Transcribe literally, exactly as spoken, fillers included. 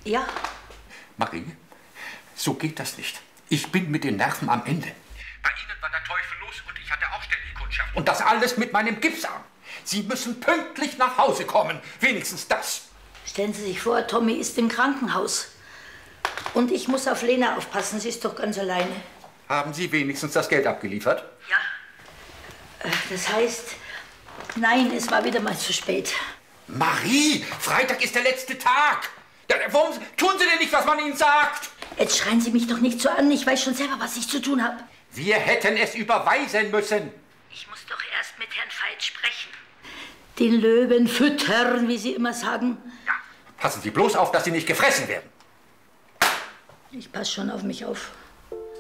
Ja. Marie, so geht das nicht. Ich bin mit den Nerven am Ende. Bei Ihnen war der Teufel los und ich hatte auch ständig Kundschaft. Und das alles mit meinem Gipsarm. Sie müssen pünktlich nach Hause kommen. Wenigstens das. Stellen Sie sich vor, Tommy ist im Krankenhaus. Und ich muss auf Lena aufpassen. Sie ist doch ganz alleine. Haben Sie wenigstens das Geld abgeliefert? Ja. Das heißt, nein, es war wieder mal zu spät. Marie, Freitag ist der letzte Tag. Warum tun Sie denn nicht, was man Ihnen sagt? Jetzt schreien Sie mich doch nicht so an. Ich weiß schon selber, was ich zu tun habe. Wir hätten es überweisen müssen. Ich muss doch erst mit Herrn Veit sprechen. Den Löwen füttern, wie Sie immer sagen. Ja, passen Sie bloß auf, dass Sie nicht gefressen werden. Ich passe schon auf mich auf.